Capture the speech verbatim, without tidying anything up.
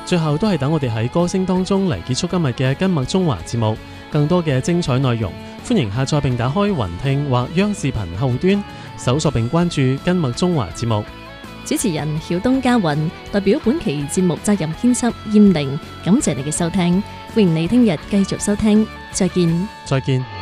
最後都係等我哋喺歌聲當中嚟結束今日嘅金麥中華節目。更多嘅精彩內容，歡迎下載並打開雲聽或央視頻後端搜索並關注金麥中華節目。 主持人曉東嘉雲代表本期節目責任編輯燕玲，感謝你嘅收聽，歡迎你聽日繼續收聽，再見。 再見。